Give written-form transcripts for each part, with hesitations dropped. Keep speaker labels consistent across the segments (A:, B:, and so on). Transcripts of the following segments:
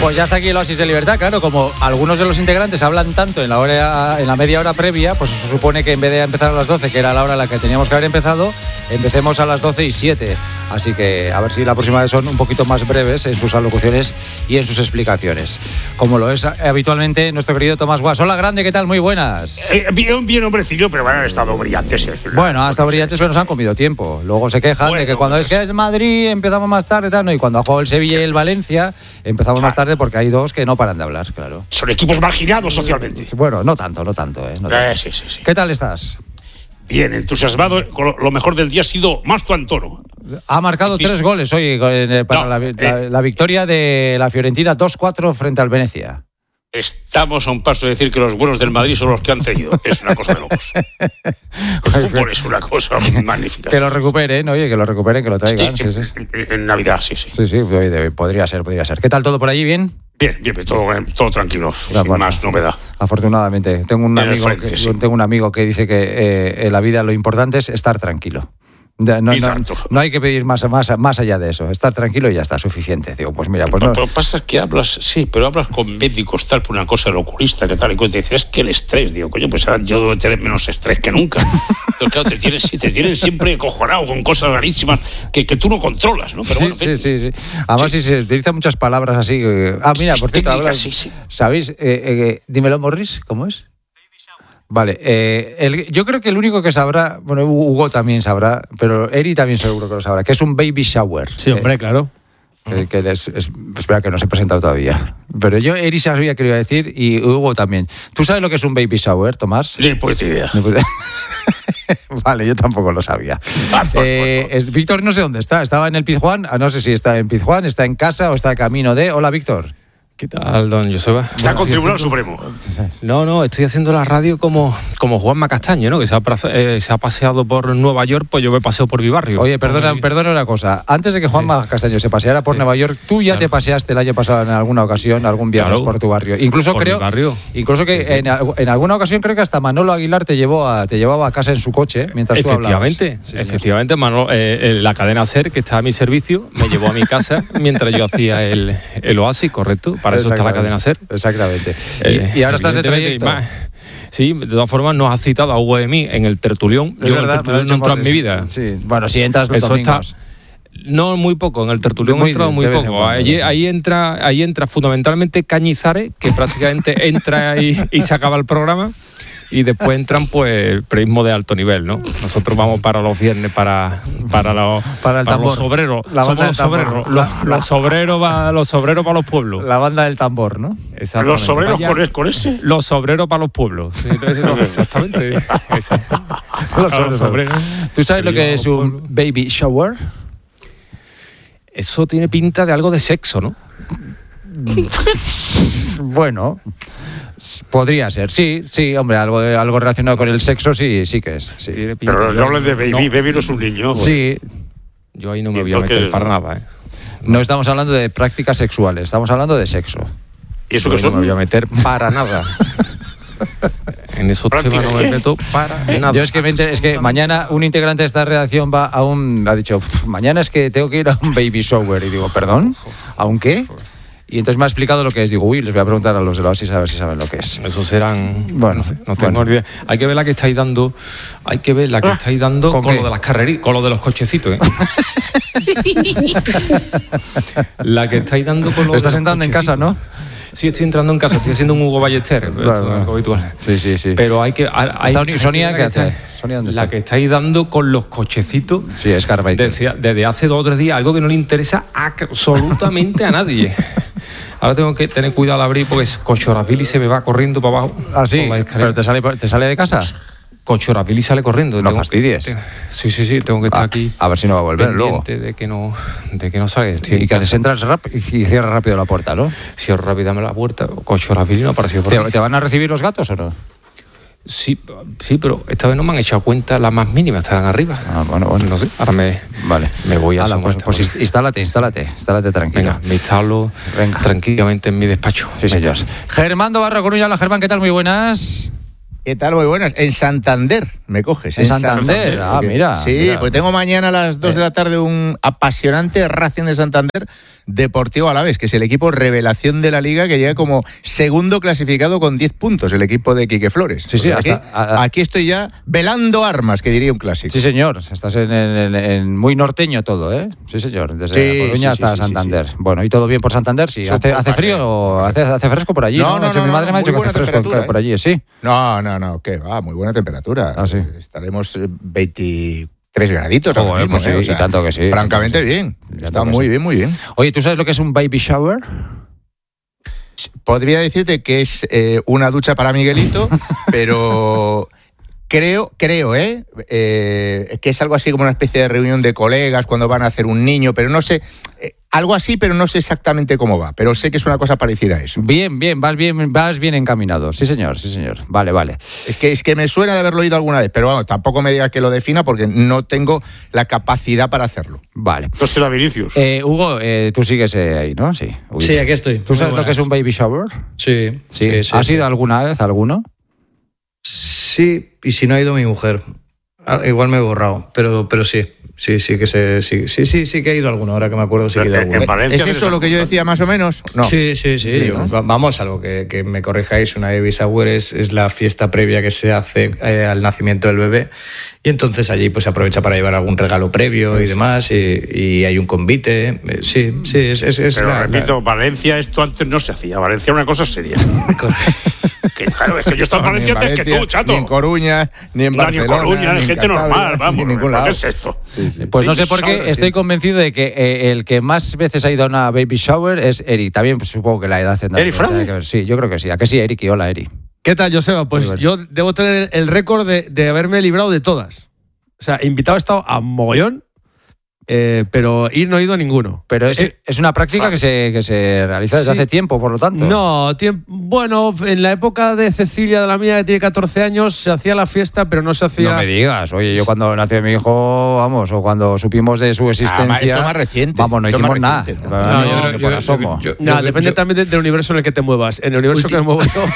A: Pues ya está aquí el Oasis de Libertad, claro, como algunos de los integrantes hablan tanto en la media hora previa, pues se supone que en vez de empezar a las 12, que era la hora a la que teníamos que haber empezado, empecemos a las 12:07. Así que a ver si la próxima vez son un poquito más breves en sus alocuciones y en sus explicaciones. Como lo es habitualmente nuestro querido Tomás Guas. Hola, grande, ¿qué tal? Muy buenas.
B: Bien, hombrecillo, pero bueno, han estado brillantes.
A: Bueno, han estado brillantes, pero nos han comido tiempo. Luego se quejan de que cuando es que es Madrid empezamos más tarde, tal, ¿no? Y cuando ha jugado el Sevilla y el Valencia empezamos más tarde porque hay dos que no paran de hablar, claro.
B: Son equipos marginados socialmente.
A: Bueno, no tanto. No tanto.
B: Sí.
A: ¿Qué tal estás?
B: Bien, entusiasmado. Lo mejor del día ha sido Marco Antoro.
A: Ha marcado 3 goles hoy para la victoria de la Fiorentina 2-4 frente al Venecia.
B: Estamos a un paso de decir que los buenos del Madrid son los que han cedido. Es una cosa de locos. El fútbol es una cosa magnífica.
A: Que lo recuperen, oye, que lo traigan. Sí.
B: En Navidad, sí.
A: Sí, podría ser. ¿Qué tal todo por allí? ¿Bien?
B: Bien, todo tranquilo, sin más novedad.
A: Afortunadamente. Tengo un amigo que dice que en la vida lo importante es estar tranquilo. No hay que pedir más allá de eso. Estar tranquilo y ya está, suficiente. Digo, pues mira, pues no.
B: Lo que pasa es que hablas con médicos tal por una cosa del oculista que tal y cual te dicen, es que el estrés, digo, coño, pues yo debo tener menos estrés que nunca. Entonces, claro, te tienen siempre acojonado con cosas rarísimas que tú no controlas, ¿no? Pero
A: sí. Además, sí se utilizan muchas palabras así. Mira, por cierto, ¿sabéis? Dímelo, Morris, ¿cómo es? Vale, yo creo que el único que sabrá, bueno, Hugo también sabrá, pero Eri también seguro que lo sabrá, que es un baby shower.
C: Sí, hombre, claro.
A: Espera, que no se ha presentado todavía. Pero Eri sabía que lo iba a decir y Hugo también. ¿Tú sabes lo que es un baby shower, Tomás?
B: Ni puta idea.
A: Vale, yo tampoco lo sabía. Víctor no sé dónde está. Estaba en el Pizjuán. No sé si está en Pizjuán, está en casa o está de camino de... Hola, Víctor.
C: ¿Qué tal, don Joseba?
B: Está con Tribunal Supremo.
C: No, estoy haciendo la radio como Juanma Castaño, ¿no? Que se ha paseado por Nueva York, pues yo me paseo por mi barrio.
A: Oye, perdona una cosa. Antes de que Juanma Castaño se paseara por Nueva York, tú ya te paseaste el año pasado en alguna ocasión, algún viernes por tu barrio. Incluso que en alguna ocasión creo que hasta Manolo Aguilar te llevaba a casa en su coche mientras tú hablabas.
C: Efectivamente, Manolo, la cadena SER, que está a mi servicio, me llevó a mi casa mientras yo hacía el Oasis, correcto. Para eso está la cadena SER.
A: Exactamente. Y ahora estás de trayecto.
C: Sí, de todas formas nos has citado a Hugo de mí en el tertulión.
A: Es verdad,
C: en el tertulión no he entrado en mi vida.
A: Sí. Bueno, si entras los domingos.
C: No, muy poco. En el tertulión he entrado muy poco. Ahí entra fundamentalmente Cañizares, que prácticamente entra y se acaba el programa. Y después entran, pues, el periodismo de alto nivel, ¿no? Nosotros vamos para los viernes, para los obreros. Los obreros para los pueblos.
A: La banda del tambor, ¿no?
B: Los obreros con ese.
C: Los obreros para los pueblos. Sí, exactamente. Los obreros.
A: ¿Tú sabes lo que es un baby shower?
C: Eso tiene pinta de algo de sexo, ¿no?
A: Bueno, podría ser, sí, hombre, algo relacionado con el sexo, sí que es. Sí.
B: Pero no hables de baby, baby no es un niño.
A: Sí.
C: Yo ahí no me voy a meter para nada, ¿eh?
A: No estamos hablando de prácticas sexuales, estamos hablando de sexo.
B: ¿Y eso qué son?
C: No me voy a meter para nada. En esos temas no me meto para nada.
A: Yo es que mañana un integrante de esta redacción ha dicho, mañana es que tengo que ir a un baby shower. Y digo, ¿perdón? ¿A un qué? Y entonces me ha explicado lo que es. Digo, les voy a preguntar a los de la OASIS a ver si saben lo que es.
C: Eso serán... Bueno, no tengo idea. Hay que ver la que estáis dando. Con lo de las carreras, con lo de los cochecitos, ¿eh? La que estáis dando con lo de los
A: Estás entrando en casa, ¿no?
C: Sí, estoy entrando en casa, estoy haciendo un Hugo Ballester, algo habitual.
A: Sí.
C: Pero hay que...
A: Sonia, ¿qué hace? Sonia, ¿dónde está?
C: La que estáis dando con los cochecitos.
A: Sí, es Carvaito.
C: Desde hace 2 o 3 días, algo que no le interesa absolutamente a nadie. Ahora tengo que tener cuidado al abrir porque Cochorafili se me va corriendo para abajo.
A: ¿Ah, sí? ¿Pero te sale de casa?
C: Cochorafili sale corriendo.
A: No fastidies.
C: Sí, tengo que estar aquí.
A: A ver si no va a volver luego.
C: De que no salga.
A: Y que haces, entras rápido y cierras rápido la puerta, ¿no?
C: Cierro rápidamente la puerta. Cochorafili no ha aparecido por ahí.
A: ¿Te van a recibir los gatos o no?
C: Sí, pero esta vez no me han echado cuenta la más mínima, estarán arriba.
A: Bueno.
C: No sé, ahora me voy a asomar.
A: Pues instálate tranquilo.
C: Venga, me instalo tranquilamente en mi despacho.
A: Sí, señor. Germán Barra Coruña. Hola, Germán, ¿qué tal? Muy buenas.
D: ¿Qué tal? Muy buenas. En Santander me coges.
A: En Santander. Mira.
D: Sí, pues tengo mañana a las 2 de la tarde un apasionante Racing de Santander Deportivo Alavés, que es el equipo revelación de la Liga, que llega como segundo clasificado con 10 puntos, el equipo de Quique Flores.
A: Sí,
D: aquí estoy ya velando armas, que diría un clásico.
A: Sí, señor. Estás en muy norteño todo, ¿eh? Sí, señor. Desde Coruña hasta Santander. Sí. Bueno, ¿y todo bien por Santander? Sí. ¿Hace frío o hace fresco por allí? No, mi madre me ha dicho que hace fresco por allí, ¿sí?
D: No, que va, muy buena temperatura.
A: Sí.
D: Estaremos 23 graditos.
A: Pues sí, o sea, y tanto que sí.
D: Francamente bien. Está muy bien, muy bien.
A: Oye, ¿tú sabes lo que es un baby shower?
D: Podría decirte que es una ducha para Miguelito, pero creo, que es algo así como una especie de reunión de colegas cuando van a hacer un niño, pero no sé, algo así, pero no sé exactamente cómo va, pero sé que es una cosa parecida a eso.
A: Bien, vas bien encaminado. Sí, señor. Vale.
D: Es que me suena de haberlo oído alguna vez, pero bueno, tampoco me digas que lo defina porque no tengo la capacidad para hacerlo.
A: Vale.
B: No será Vinicius.
A: Hugo, tú sigues ahí, ¿no? Sí.
E: Sí, aquí estoy.
A: ¿Tú sabes lo que es un baby shower?
E: Sí.
A: ¿Has ido alguna vez alguno?
E: Sí, y si no ha ido mi mujer. Igual me he borrado, pero sí. Sí que he ido alguno, ahora que me acuerdo sí que he ido alguno.
D: ¿Es eso lo que yo decía más o menos? No.
E: Sí. Vamos, algo que me corrijáis, una baby shower es la fiesta previa que se hace al nacimiento del bebé, y entonces allí pues se aprovecha para llevar algún regalo previo y demás, y hay un convite. Sí,
B: pero repito, Valencia esto antes no se hacía. Valencia era una cosa seria. Claro, es que yo he estado en Valencia antes que tú, chato.
D: Ni en Coruña, ni en Barcelona.
B: Ni en Coruña, ni gente normal, vamos.
D: Ni en ningún lado.
B: ¿Qué es esto?
A: Sí. Pues no sé por qué estoy convencido de que el que más veces ha ido a una baby shower es Eric. También pues, supongo que la edad tendrá
B: que
A: ver. Sí, yo creo que sí. ¿A que sí, Eric? Y hola, Eric.
F: ¿Qué tal, Joseba? Pues yo debo tener el récord de haberme librado de todas. O sea, invitado he estado a mogollón, pero no he ido a ninguno.
A: Pero es una práctica que se realiza desde hace tiempo, por lo tanto.
F: No, bueno, en la época de Cecilia, de la mía, que tiene 14 años, se hacía la fiesta, pero no se hacía...
A: No me digas. Oye, yo cuando nació mi hijo, vamos, o cuando supimos de su existencia...
D: Esto más reciente.
A: Vamos, no hicimos nada.
F: Depende también del universo en el que te muevas. En el universo que me muevo yo,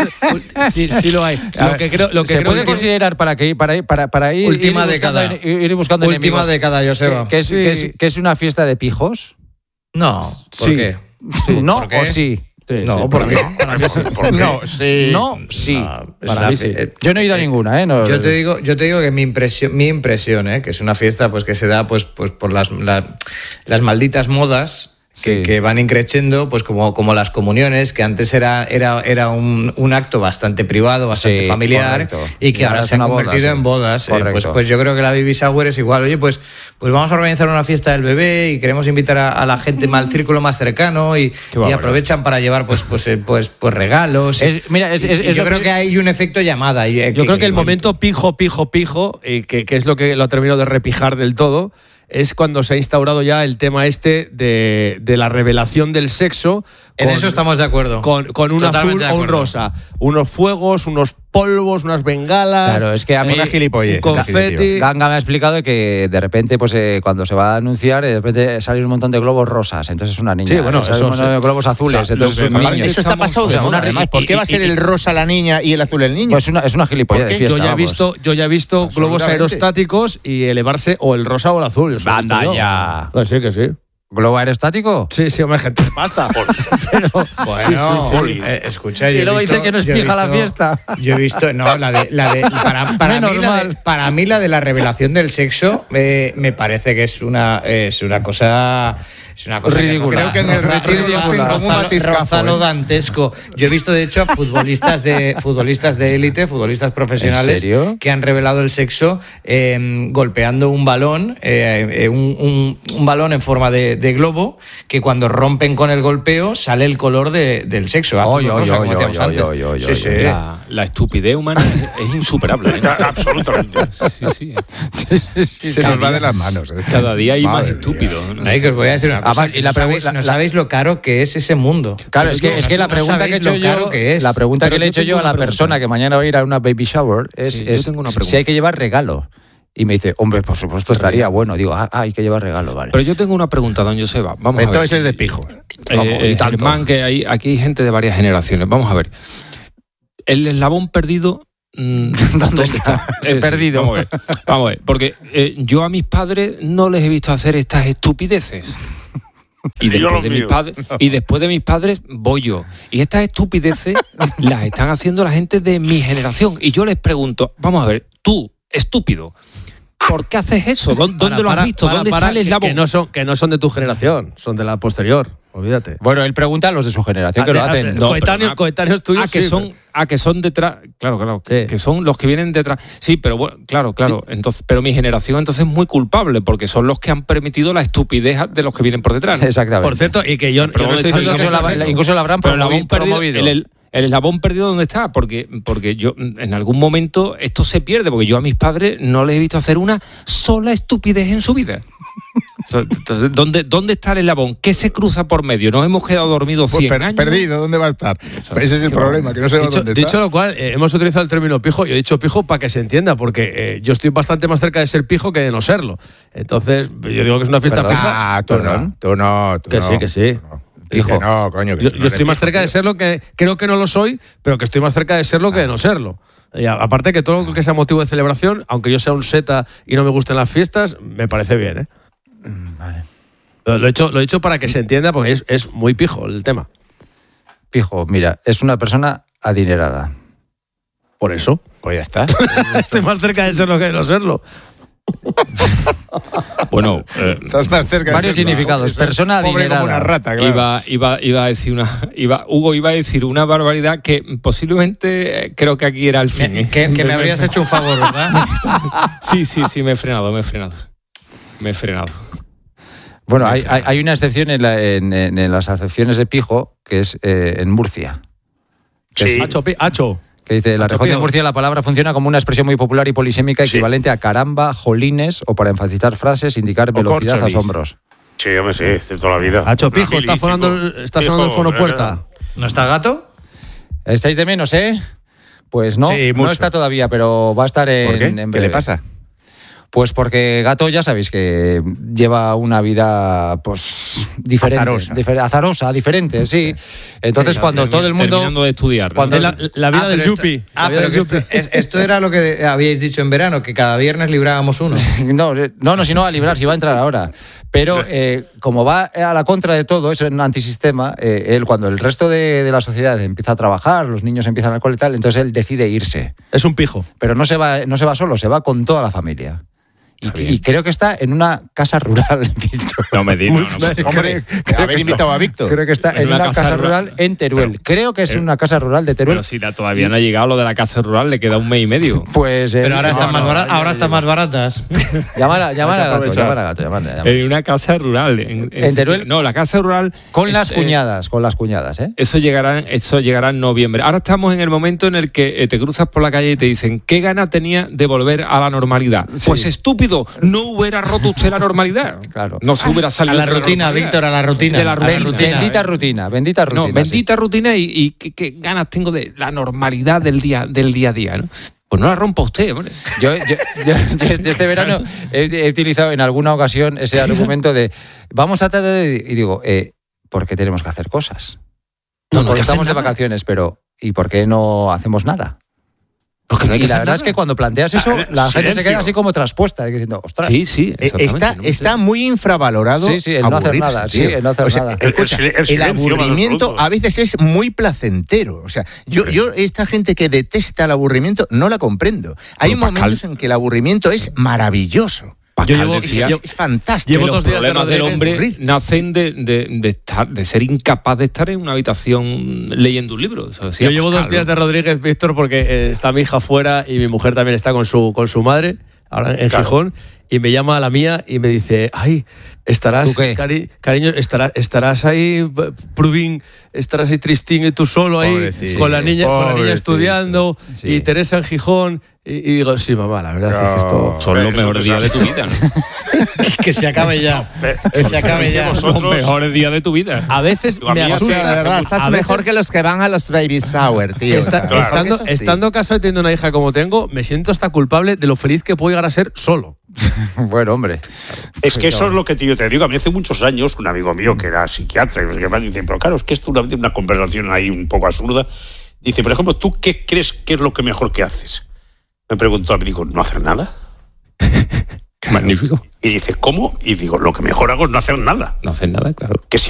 F: sí lo hay.
A: ¿Se puede considerar para ir...
E: Última década.
A: Ir buscando enemigos?
E: Última década, Joseba.
A: ¿Que es una fiesta de pijos?
E: No. ¿Por qué?
A: Sí. ¿No o sí?
E: No, ¿por qué?
D: No, sí.
A: No, sí.
F: Para mí sí.
A: Yo no he ido a ninguna, ¿eh? No,
E: yo te digo que mi impresión, que es una fiesta pues que se da pues por las malditas modas que van increciendo, pues como las comuniones, que antes era un acto bastante privado, bastante familiar, correcto. Y que ahora se han convertido en bodas. Pues yo creo que la baby shower es igual. Oye, pues vamos a organizar una fiesta del bebé y queremos invitar a la gente al círculo más cercano y aprovechan para llevar pues regalos. Yo creo que hay un efecto llamada.
F: Yo creo que el momento pijo, que es lo que lo termino de repijar del todo, es cuando se ha instaurado ya el tema de la revelación del sexo.
E: En eso estamos de acuerdo.
F: Con un azul o un rosa. Unos fuegos, unos polvos, unas bengalas.
A: Claro, es que a mí
D: una gilipollez,
F: un confeti.
A: Ganga me ha explicado que de repente, pues cuando se va a anunciar, de repente salen un montón de globos rosas. Entonces es una niña.
F: Sí, bueno,
A: un montón de globos azules.
F: O sea,
A: entonces es un niño.
D: Eso está pasado de moda, además. ¿Por qué va a ser el rosa la niña y el azul el niño?
A: Pues es una gilipollez de fiesta.
F: Yo ya he visto globos aerostáticos y elevarse o el rosa o el azul.
A: Anda ya.
F: Pues sí, que sí.
A: ¿Globo aerostático?
F: Sí, hombre, gente de pasta.
A: Pero,
E: bueno, escucha,
A: y luego dice que no es fija la fiesta.
E: Yo he visto, para mí la de la revelación del sexo me parece que es una cosa... Es una cosa
A: ridícula.
E: Creo que en el retiro lo hacen como un matiscafo, dantesco. Yo he visto, de hecho, a futbolistas de élite, futbolistas profesionales, que han revelado el sexo golpeando un balón, un balón en forma de globo, que cuando rompen con el golpeo sale el color del sexo.
C: La estupidez humana es insuperable.
B: Absolutamente.
C: Sí.
D: Se nos va de las manos.
C: Cada día hay más estúpidos.
E: Que os voy a decir una cosa. No sabéis lo caro que es ese mundo.
A: Claro, es que la pregunta que he hecho yo, la pregunta que le he hecho yo a la persona que mañana va a ir a una baby shower es si hay que llevar regalo. Y me dice, hombre, por supuesto estaría bueno. Digo, hay que llevar regalo, vale.
C: Pero yo tengo una pregunta, don Joseba. Vamos a ver.
D: Entonces es de pijos.
C: Germán, que aquí hay gente de varias generaciones. Vamos a ver. El eslabón perdido...
A: ¿Dónde está? Perdido.
C: Vamos a ver. Porque yo a mis padres no les he visto hacer estas estupideces. Y después de mis padres voy yo. Y estas estupideces las están haciendo la gente de mi generación. Y yo les pregunto, vamos a ver, tú, estúpido, ¿por qué haces eso? ¿Dónde lo has visto? ¿Dónde está el eslabón?
F: Que no son de tu generación, son de la posterior. Olvídate.
A: Bueno, él pregunta a los de su generación que lo hacen.
F: Coetáneos tuyos.
C: Que son detrás. Claro. Sí. Que son los que vienen detrás. Sí, pero bueno, claro. Entonces, pero mi generación entonces es muy culpable porque son los que han permitido la estupidez de los que vienen por detrás, ¿no?
A: Exactamente.
F: Por cierto, y que yo no estoy diciendo
A: incluso lo habrán promovido.
C: El eslabón perdido, ¿dónde está? Porque yo en algún momento esto se pierde, porque yo a mis padres no les he visto hacer una sola estupidez en su vida. Entonces, ¿dónde está el eslabón? ¿Qué se cruza por medio? ¿Nos hemos quedado dormidos 100 años?
D: Perdido, ¿dónde va a estar? Ese es el problema, que no sabemos dónde está.
F: Dicho lo cual, hemos utilizado el término pijo. Yo he dicho pijo para que se entienda, porque yo estoy bastante más cerca de ser pijo que de no serlo. Entonces, yo digo que es una fiesta pija.
D: Tú no.
F: Que sí.
D: Pijo. No, coño.
F: Yo estoy más cerca de serlo, que creo que no lo soy, pero que estoy más cerca de serlo que de no serlo. Y aparte que todo lo que sea motivo de celebración, aunque yo sea un seta y no me gusten las fiestas, me parece bien, ¿eh?
A: Vale.
F: Lo he hecho para que se entienda, porque es muy pijo el tema.
A: Pijo, mira, es una persona adinerada.
F: Por eso.
D: Pues ya está.
F: Estoy más cerca de serlo que de no serlo.
C: Bueno,
D: estás más cerca de
A: varios significados. Persona adinerada.
D: Como una rata, claro.
C: Iba a decir Hugo iba a decir una barbaridad que posiblemente creo que aquí era el fin.
E: Que me habrías hecho un favor, ¿verdad?
C: Sí, me he frenado.
A: Bueno, hay una excepción en las acepciones de pijo, que es en Murcia.
B: Sí.
F: Hacho.
A: Que dice, la región de Murcia la palabra funciona como una expresión muy popular y polisémica equivalente a caramba, jolines, o para enfatizar frases, indicar velocidad, asombros.
B: Sí, hombre, sí, de toda la vida.
F: Hacho, pijo, está sonando el fonopuerta.
E: ¿No está Gato?
A: ¿Estáis de menos, Pues no,
D: sí,
A: no está todavía, pero va a estar en breve.
D: ¿Qué le pasa?
A: Pues porque Gato ya sabéis que lleva una vida pues diferente, azarosa, diferente, sí. Entonces cuando todo el mundo
C: terminando de estudiar,
A: cuando
F: la vida del yuppie.
E: Esto era lo que habíais dicho en verano, que cada viernes librábamos uno.
A: No, si no va a librar, si va a entrar ahora. Pero como va a la contra de todo, es un antisistema, él cuando el resto de la sociedad empieza a trabajar, los niños empiezan al cole y tal, entonces él decide irse.
F: Es un pijo.
A: Pero no se va solo, se va con toda la familia. Y creo que está en una casa rural, Víctor.
C: No me digas.
D: Hombre, habéis invitado a Víctor.
A: Creo que está en una casa rural en Teruel. Creo que es una casa rural de Teruel.
C: Pero si todavía no ha llegado lo de la casa rural, le queda un mes y medio.
A: Pues
E: pero ahora están más baratas.
A: Llamar a Gato.
C: En una casa rural.
A: En Teruel.
C: No, la casa rural.
A: Con las cuñadas, Eso
C: llegará en noviembre. Ahora estamos en el momento en el que te cruzas por la calle y te dicen, ¿qué gana tenía de volver a la normalidad? Sí. Pues estúpido. No hubiera roto usted la normalidad.
A: Claro.
C: No se hubiera salido.
E: A la rutina, Víctor, a la rutina.
A: Bendita rutina.
C: No, bendita rutina y qué ganas tengo de la normalidad del día a día, ¿no? Pues no la rompa usted, hombre.
A: Yo este verano he utilizado en alguna ocasión ese argumento de vamos a tratar de... Y digo, ¿por qué tenemos que hacer cosas? No porque estamos de vacaciones, pero ¿y por qué no hacemos nada? Y la verdad es que cuando planteas eso, la gente se queda así como traspuesta, diciendo, ostras.
C: Sí,
D: está muy infravalorado.
A: Sí, el no hacer nada. Sí, el no hacer nada.
D: El aburrimiento a veces es muy placentero. O sea, yo esta gente que detesta el aburrimiento no la comprendo. Hay momentos en que el aburrimiento es maravilloso. Es fantástico.
C: Llevo 2 días de del hombre nacen de ser incapaz de estar en una habitación leyendo un libro.
F: Yo llevo 2 días de Rodríguez, Víctor, porque está mi hija fuera y mi mujer también está con su madre, ahora en Gijón, y me llama a la mía y me dice, ay, estarás, cariño, estarás ahí, Prudín, estarás ahí tristín y tú solo ahí, pobrecito, con la niña estudiando, y Teresa en Gijón. Y digo, sí, mamá, la verdad es que esto
C: son los mejores días de tu vida, ¿no?
E: Que se acabe ya.
C: Los mejores días de tu vida.
F: A veces me asusta.
D: De verdad, estás mejor que los que van a los baby shower, tío.
F: Estando casado y teniendo una hija como tengo, me siento hasta culpable de lo feliz que puedo llegar a ser solo.
A: Bueno, hombre.
B: Es que eso es lo que yo te digo. A mí hace muchos años, un amigo mío que era psiquiatra y no sé qué más, dice, pero claro, es que esto es una conversación ahí un poco absurda. Dice, por ejemplo, ¿tú qué crees que es lo que mejor que haces? Me preguntó, me digo, ¿no hacer nada?
C: Magnífico.
B: Y dices, ¿cómo? Y digo, lo que mejor hago es no hacer nada.
C: No hacer nada, claro.
B: Que si